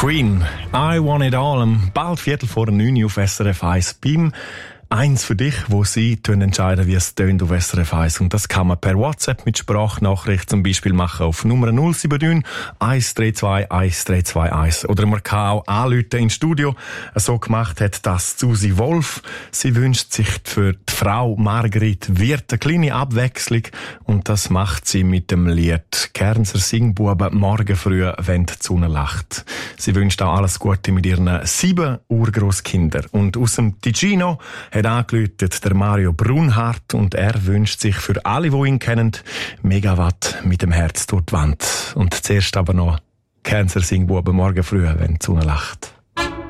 Queen, I Want It All, bald 8:45 auf SRF 1 beim Eins für dich, wo Sie entscheiden, wie es tönt auf SRF 1. Und das kann man per WhatsApp mit Sprachnachricht zum Beispiel machen auf Nummer 079 132 1321. Oder man kann auch anrufen ins Studio. So gemacht hat das Susi Wolf. Sie wünscht sich für die Frau Margrit Wirth eine kleine Abwechslung. Und das macht sie mit dem Lied Kernser Singbuben morgen früh, wenn die Sonne lacht. Sie wünscht auch alles Gute mit ihren 7 Urgroßkindern. Und aus dem Ticino hat angeläutet der Mario Brunhardt und er wünscht sich für alle, die ihn kennen, Megawatt mit dem Herz durch die Wand. Und zuerst aber noch Kernser Singbuben morgen früh, wenn die Sonne lacht.